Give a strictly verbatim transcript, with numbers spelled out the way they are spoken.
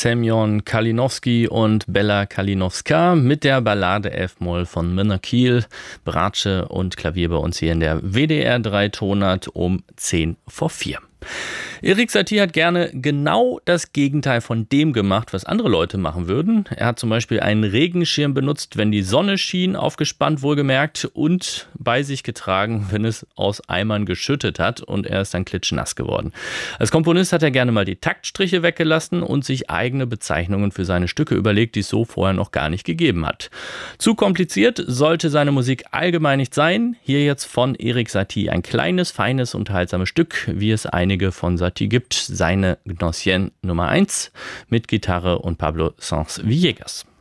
Semyon Kalinowski und Bella Kalinowska mit der Ballade F-Moll von Minna Kiel, Bratsche und Klavier bei uns hier in der W D R drei Tonart um zehn vor vier. Erik Satie hat gerne genau das Gegenteil von dem gemacht, was andere Leute machen würden. Er hat zum Beispiel einen Regenschirm benutzt, wenn die Sonne schien, aufgespannt wohlgemerkt, und bei sich getragen, wenn es aus Eimern geschüttet hat, und er ist dann klitschnass geworden. Als Komponist hat er gerne mal die Taktstriche weggelassen und sich eigene Bezeichnungen für seine Stücke überlegt, die es so vorher noch gar nicht gegeben hat. Zu kompliziert sollte seine Musik allgemein nicht sein. Hier jetzt von Erik Satie ein kleines, feines, unterhaltsames Stück, wie es einige von Satie gibt, seine Gnossienne Nummer eins mit Gitarre und Pablo Sanz Villegas.